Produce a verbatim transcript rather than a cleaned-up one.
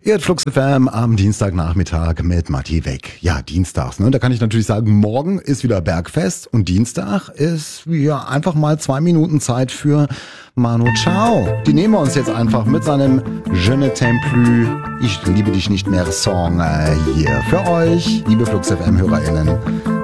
Ihr hört Flux F M am Dienstagnachmittag mit Matti Weg. Ja, dienstags, ne? Da kann ich natürlich sagen, morgen ist wieder Bergfest und Dienstag ist ja einfach mal zwei Minuten Zeit für Manu Chao. Die nehmen wir uns jetzt einfach mit seinem Je ne t'aime plus, ich liebe dich nicht mehr Song äh, hier für euch, liebe Flux F M HörerInnen.